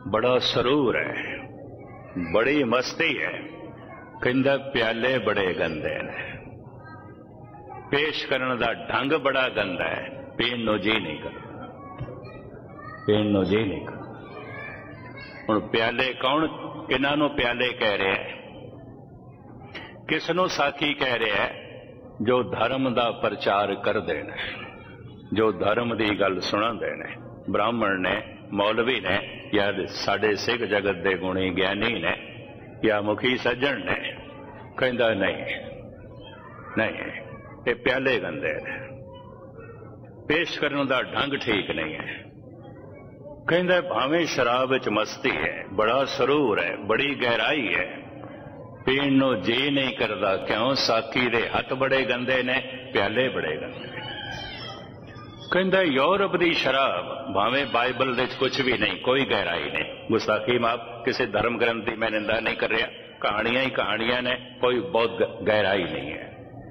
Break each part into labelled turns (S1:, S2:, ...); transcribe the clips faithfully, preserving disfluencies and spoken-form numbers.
S1: बड़ा सरूर है, बड़ी मस्ती है, कहंदा प्याले बड़े गंदे ने, पेश करने का ढंग बड़ा गंदा है, पीन नूं जी नहीं करता, पीन नूं जी नहीं करता। हुण प्याले कौन इन्हां नूं प्याले कह रहा है? किस नूं साथी कह रहा है? जो धर्म का प्रचार करते हैं, जो धर्म की गल सुणांदे ने, ब्राह्मण ने, मौलवी ने, या साडे सिख जगत के गुणी ज्ञानी ने, या मुखी सज्जन ने। कहंदा नहीं नहीं, ये प्याले गंदे ने, पेश करने का ढंग ठीक नहीं है। कहंदा भावें शराब विच मस्ती है, बड़ा सरूर है, बड़ी गहराई है, पीण नूं जी नहीं करता। क्यों? साकी दे हथ बड़े गंदे ने, प्याले बड़े गंदे ने। कहंदा यूरोप की शराब, भावें बाइबल दे कुछ भी नहीं, कोई गहराई नहीं। गुस्ताखी माफ, किसी धर्म ग्रंथ की मैं निंदा नहीं कर रहा, कहानियां ही कहानियां ने, कोई बहुत गहराई नहीं है।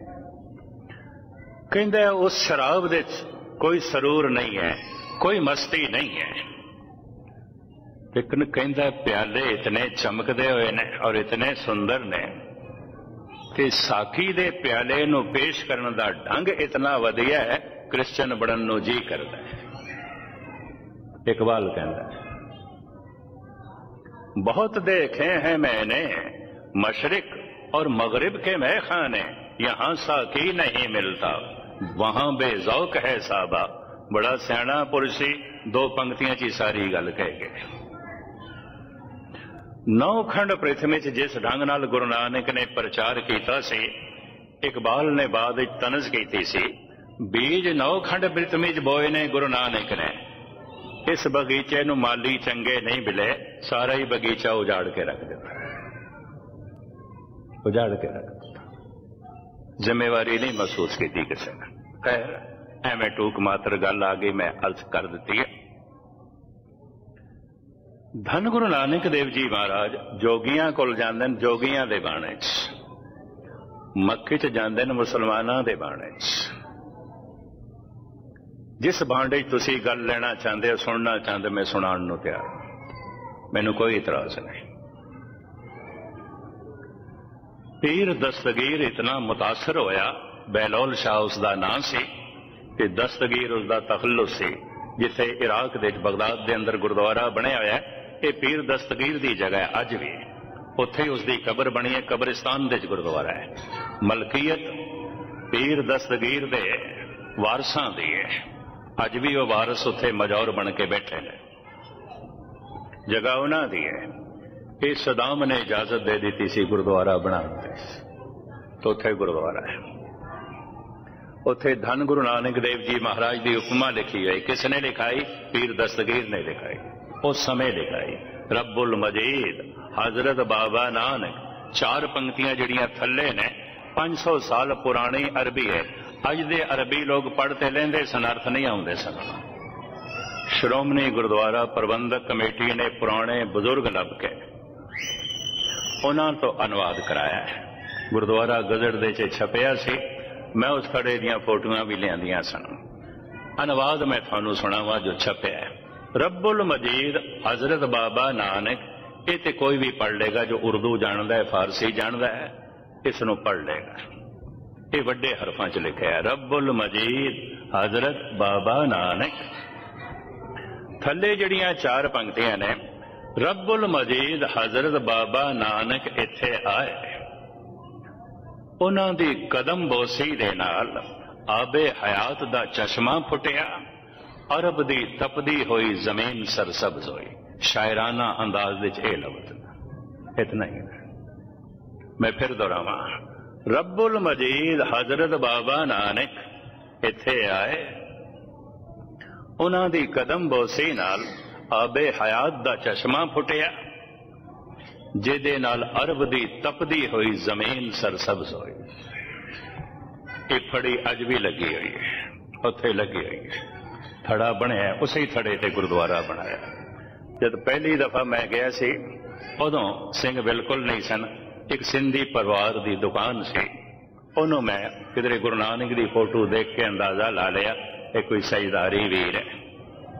S1: कहंदा उस शराब दे कोई सरूर नहीं है, कोई मस्ती नहीं है। लेकिन कहंदा प्याले इतने चमकदे हुए ने और इतने सुंदर ने कि साकी दे प्याले नूं पेश करने का ढंग इतना वधिया है, क्रिश्चियन बनन नूं जी करदा है। इकबाल कहंदा बहुत देखे हैं मैंने मशरिक और मगरिब के मैखाने, यहां साकी नहीं मिलता, वहां बेजौक है साबा। बड़ा सियाणा पुरुषी, दो पंक्तियां च सारी गल कह गए। नौ खंड पृथ्वी च जिस ढंग नाल गुरु नानक ने प्रचार किया सी, इकबाल ने बाद तनज की सी, बीज नौ खंड पृथ्वी च बोए ने गुरु नानक ने, इस बगीचे नूं माली चंगे नहीं मिले, सारा ही बगीचा उजाड़ के रख दिता, उजाड़ के रख दिता। जिम्मेवारी नहीं महसूस की किसी ने। खैर एवं टूक मात्र गल आ गई, मैं अर्ज कर दी है। धन गुरु नानक देव जी महाराज जोगियां कोल जांदे ने, जोगियां दे बाणे च, मक्के च जांदे ने मुसलमानां दे बाणे च। जिस भांडे तुसी गल लेना चाहते हो, सुनना चाहते, मैं सुनाण नूं तैयार, मैनूं कोई इतराज नहीं। पीर दस्तगीर इतना मुतासर होया, बहलोल शाह उसका नाम सी, कि दस्तगीर उसका तखल्लुस सी। जिथे इराक दे बगदाद के अंदर गुरुद्वारा बनया होया, ये पीर दस्तगीर की जगह है अज भी, उत्थे उसकी कबर बनी है, कब्रिस्तान दे गुरुद्वारा है। मलकीयत पीर दस्तगीर दे वारसां दी है, अज भी वह वारस उत्थे मजौर बन के बैठे ने, जगह उन्हां दी है। ये सदाम ने इजाजत दे दी सी गुरुद्वारा बनाने, तो उत्थे गुरुद्वारा है। उत्थे धन गुरु नानक देव जी महाराज की उपमा लिखी हुई, किसने लिखाई? पीर दस्तगीर ने लिखाई, उस समय लिखाई। रब्बुल मजीद हजरत बाबा नानक, चार पंक्तियां जड़ियां थले ने, पांच सौ साल पुरानी अरबी है। अज दे अरबी लोग पढ़ते लेंदे सन, अर्थ नहीं आउंदे सन। श्रोमणी गुरुद्वारा प्रबंधक कमेटी ने पुराने बुजुर्ग लब के उन्हां तो अनुवाद कराया है। गुरुद्वारा गजट दे च छपिया सी, मैं उस खड़े दियां फोटोआं भी लियांदियां सन। अनुवाद मैं थानू सुनावा जो छपिया है। रब्बुल मजीद हजरत बाबा नानक, ये तो कोई भी पढ़ लेगा जो उर्दू जानता है, फारसी जानता है, इसनों पढ़ लेगा। ये वड्डे हरफां च लिखा है, रब्बुल मजीद हजरत बाबा नानक। थले जड़ियां चार पंक्तियां ने, रब्बुल मजीद हजरत बाबा नानक इत्थे आए, उन्हां दी कदम बोसी दे नाल आबे हयात दा चश्मा फुटिया, अरब दी तपदी हुई जमीन सरसब्ज हुई। शायराना अंदाज विच ए लफ्ज़ इतना ही है। मैं फिर दोहरावां, रब्बुल मजीद हजरत बाबा नानक इत्थे आए, उन्हां दी कदम बोसी नाल आबे हयात दा चश्मा फुटिया, जिहदे नाल अरब दी तपदी हुई जमीन सरसब्ज हुई। ये फड़ी अज भी लगी हुई है, उत्थे लगी हुई है। थड़ा बनया, उसी थड़े ते गुरुद्वारा बनाया। जब पहली दफा मैं गया सी, उदों सिंह बिल्कुल नहीं सन। एक सिंधी परिवार की दुकान सी, उन्होंने मैं किधरे गुरु नानक की फोटो देख के अंदाजा ला लिया ये कोई सजदारी वीर है।